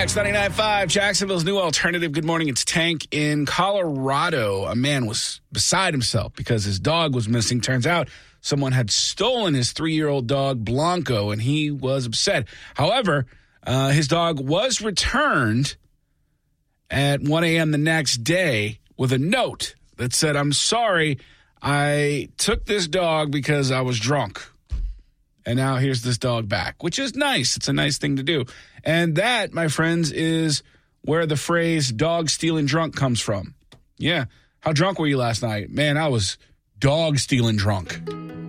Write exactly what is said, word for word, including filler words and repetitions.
X ninety-nine point five, Jacksonville's new alternative. Good morning. It's Tank. In Colorado, a man was beside himself because his dog was missing. Turns out someone had stolen his three-year-old dog, Blanco, and he was upset. However, uh, his dog was returned at one a.m. the next day with a note that said, "I'm sorry, I took this dog because I was drunk. And now here's this dog back," which is nice. It's a nice thing to do. And that, my friends, is where the phrase dog stealing drunk comes from. Yeah. How drunk were you last night? Man, I was dog stealing drunk.